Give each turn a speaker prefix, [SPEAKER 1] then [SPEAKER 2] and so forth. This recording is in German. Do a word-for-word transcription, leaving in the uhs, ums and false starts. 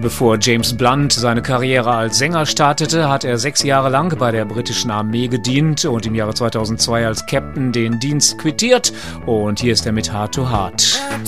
[SPEAKER 1] Bevor James Blunt seine Karriere als Sänger startete, hat er sechs Jahre lang bei der britischen Armee gedient und im Jahre zweitausendzwei als Captain den Dienst quittiert. Und hier ist er mit Heart to Heart.